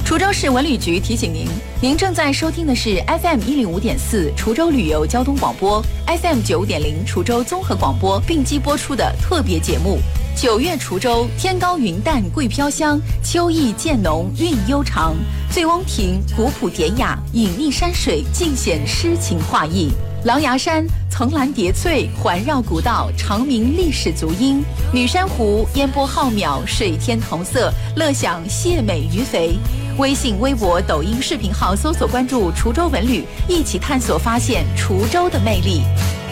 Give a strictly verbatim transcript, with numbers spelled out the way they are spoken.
滁州市文旅局提醒您，您正在收听的是 F M 一零五点四滁州旅游交通广播 ，F M 九点零滁州综合广播并机播出的特别节目。九月滁州，天高云淡桂飘香，秋意渐浓韵悠长。醉翁亭古朴典雅，隐匿山水尽显诗情画意。狼牙山层峦叠翠，环绕古道，长鸣历史足音。女山湖烟波浩渺，水天同色，乐享蟹美鱼肥。微信、微博、抖音视频号搜索关注滁州文旅，一起探索发现滁州的魅力。